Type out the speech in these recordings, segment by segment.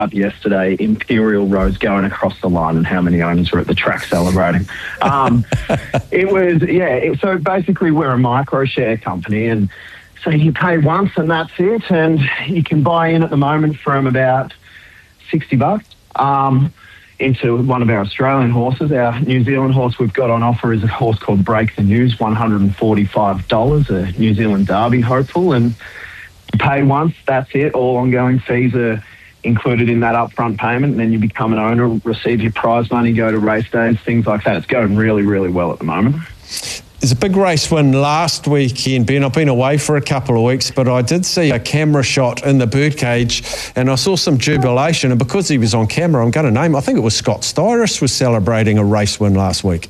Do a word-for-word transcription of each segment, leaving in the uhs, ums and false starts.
up yesterday, Imperial Rose going across the line and how many owners were at the track celebrating. Um, it was, yeah, it, so basically we're a micro share company, and so you pay once and that's it, and you can buy in at the moment from about sixty bucks um, into one of our Australian horses. Our New Zealand horse we've got on offer is a horse called Break the News, one hundred forty-five dollars, a New Zealand Derby hopeful, and you pay once, that's it. All ongoing fees are included in that upfront payment, and then you become an owner, receive your prize money, go to race days, things like that. It's going really, really well at the moment. There's a big race win last weekend, Ben. I've been away for a couple of weeks, but I did see a camera shot in the birdcage and I saw some jubilation, and because he was on camera, I'm going to name, I think it was Scott Styris was celebrating a race win last week.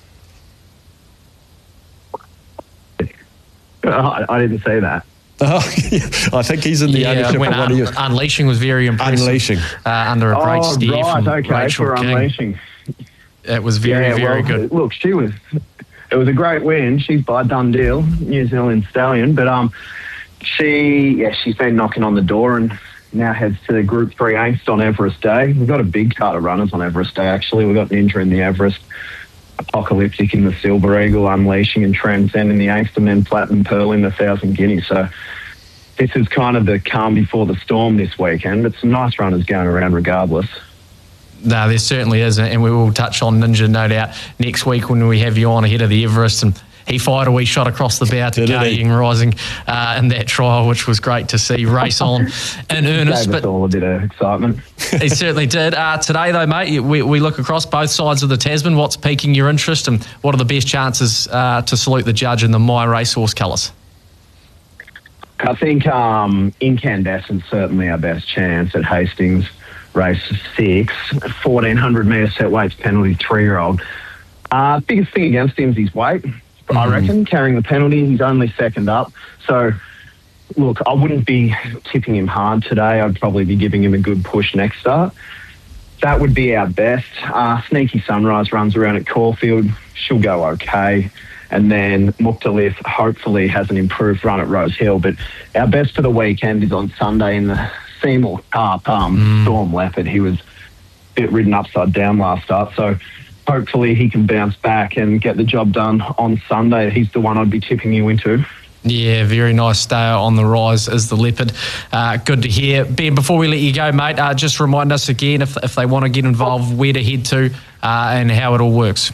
I, I didn't say that. Oh, yeah. I think he's in the yeah, ownership when of one un- of you. Unleashing was very impressive. Unleashing. Uh, under a great oh, steer right, from okay, Rachel for King. Unleashing. It was very, yeah, very well, good. Look, she was, it was a great win. She's by done deal, New Zealand stallion, but um, she, yeah, she's been knocking on the door and now heads to the Group three Angst on Everest Day. We've got a big card of runners on Everest Day, actually. We've got Ninja in the Everest, Apocalyptic in the Silver Eagle, Unleashing and Transcend in the Angst, and then Platinum Pearl in the Thousand Guineas. So this is kind of the calm before the storm this weekend, but some nice runners going around regardless. No, there certainly is, and we will touch on Ninja, no doubt, next week when we have you on ahead of the Everest. And he fired a wee shot across the bow to Guardian Rising uh, in that trial, which was great to see race on in earnest. Gave us but all a bit of excitement. He certainly did. Uh, today, though, mate, we, we look across both sides of the Tasman. What's piquing your interest, and what are the best chances uh, to salute the judge in the My Racehorse colours? I think um, Incandescent's certainly our best chance at Hastings race six, fourteen hundred metre set weights penalty, three-year-old. Uh, biggest thing against him is his weight, mm-hmm. I reckon, carrying the penalty. He's only second up. So, look, I wouldn't be tipping him hard today. I'd probably be giving him a good push next start. That would be our best. Uh, Sneaky Sunrise runs around at Caulfield. She'll go okay. And then Muktalif hopefully has an improved run at Rose Hill. But our best for the weekend is on Sunday in the Seymour Cup, um, mm. Storm Leopard. He was a bit ridden upside down last start. So hopefully he can bounce back and get the job done on Sunday. He's the one I'd be tipping you into. Yeah, very nice stayer on the rise is the Leopard. Uh, good to hear. Ben, before we let you go, mate, uh, just remind us again if, if they want to get involved, where to head to uh, and how it all works.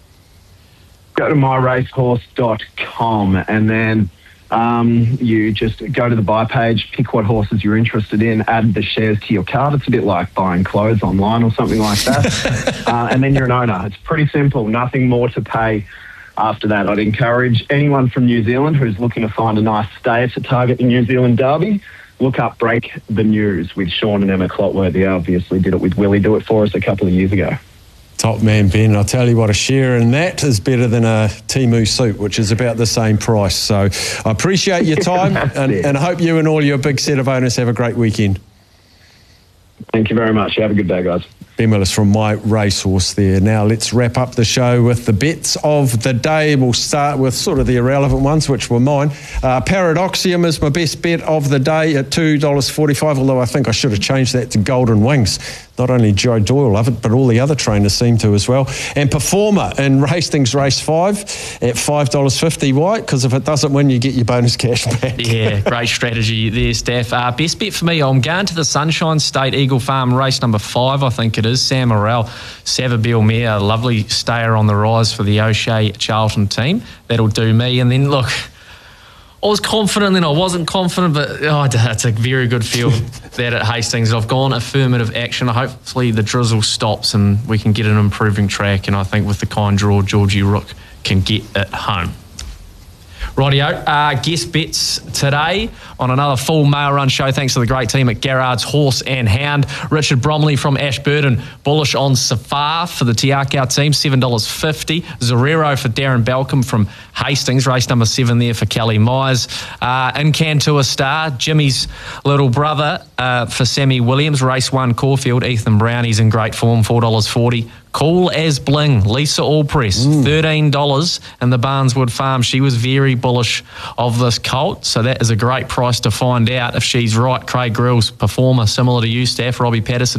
Go to my racehorse dot com and then um, you just go to the buy page, pick what horses you're interested in, add the shares to your card. It's a bit like buying clothes online or something like that. uh, and then you're an owner. It's pretty simple, nothing more to pay after that. I'd encourage anyone from New Zealand who's looking to find a nice stayer to target the New Zealand Derby, look up Break the News with Sean and Emma Clotworthy. They obviously did it with Willie Do It For Us a couple of years ago. Top man, Ben. I'll tell you what, a share in that is better than a Temu suit, which is about the same price. So I appreciate your time and, and I hope you and all your big set of owners have a great weekend. Thank you very much. Have a good day, guys. Ben Willis from My Racehorse there. Now let's wrap up the show with the bets of the day. We'll start with sort of the irrelevant ones, which were mine. Uh, Paradoxium is my best bet of the day at two dollars forty-five, although I think I should have changed that to Golden Wings. Not only Joe Doyle love it, but all the other trainers seem to as well. And Performer in Hastings Race five at five dollars fifty. Why? Because if it doesn't win, you get your bonus cash back. Yeah, great strategy there, Steph. Uh, best bet for me, I'm going to the Sunshine State Eagle Farm race number five, I think it is. Sam Morrell, Savabeel mare, a lovely stayer on the rise for the O'Shea Charlton team. That'll do me. And then, look, I was confident, then I wasn't confident, but oh, it's a very good field that at Hastings. I've gone affirmative action. Hopefully the drizzle stops and we can get an improving track, and I think with the kind draw, Georgie Rook can get it home. Rightio, uh, guest bets today on another full mail run show thanks to the great team at Garrard's Horse and Hound. Richard Bromley from Ashburton, bullish on Safar for the Tiakau team, seven dollars fifty. Zorero for Darren Balcombe from Hastings, race number seven there for Kelly Myers. Uh, Incantua Star, Jimmy's little brother uh, for Sammy Williams, race one Caulfield. Ethan Brown, he's in great form, four dollars forty. Cool as Bling, Lisa Allpress, mm. thirteen dollars, and the Barneswood Farm. She was very bullish of this colt, so that is a great price to find out if she's right. Craig Grill's performer, similar to you, Steph. Robbie Patterson